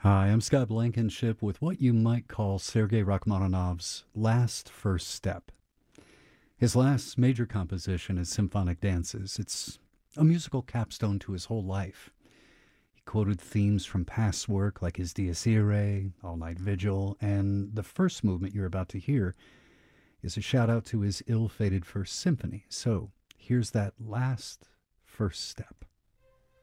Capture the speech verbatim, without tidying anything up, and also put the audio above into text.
Hi, I'm Scott Blankenship with what you might call Sergei Rachmaninoff's last first step. His last major composition is Symphonic Dances. It's a musical capstone to his whole life. He quoted themes from past work like his Dies Irae, All Night Vigil, and the first movement you're about to hear is a shout out to his ill fated First Symphony. So here's that last first step.